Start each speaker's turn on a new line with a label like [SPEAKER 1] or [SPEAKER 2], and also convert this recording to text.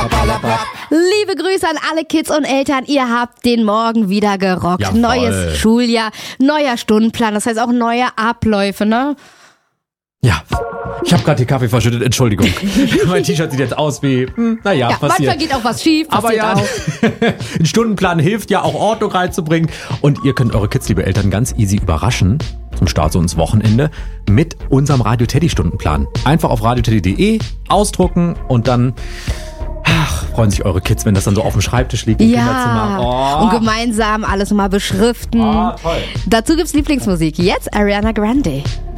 [SPEAKER 1] Liebe Grüße an alle Kids und Eltern, ihr habt den Morgen wieder gerockt.
[SPEAKER 2] Jawohl.
[SPEAKER 1] Neues Schuljahr, neuer Stundenplan, das heißt auch neue Abläufe, ne?
[SPEAKER 2] Ja, ich habe gerade den Kaffee verschüttet, Entschuldigung. Mein T-Shirt sieht jetzt aus wie,
[SPEAKER 1] Ja,
[SPEAKER 2] passiert.
[SPEAKER 1] manchmal geht auch was schief,
[SPEAKER 2] Aber
[SPEAKER 1] passiert
[SPEAKER 2] ja,
[SPEAKER 1] auch.
[SPEAKER 2] ein Stundenplan hilft ja auch Ordnung reinzubringen. Und ihr könnt eure Kids, liebe Eltern, ganz easy überraschen zum Start so ins Wochenende mit unserem Radio Teddy Stundenplan. Einfach auf radioteddy.de ausdrucken und dann freuen sich eure Kids, wenn das dann so auf dem Schreibtisch liegt im Kinderzimmer.
[SPEAKER 1] Ja, und gemeinsam alles mal beschriften.
[SPEAKER 2] Toll.
[SPEAKER 1] Dazu gibt's Lieblingsmusik. Jetzt Ariana Grande.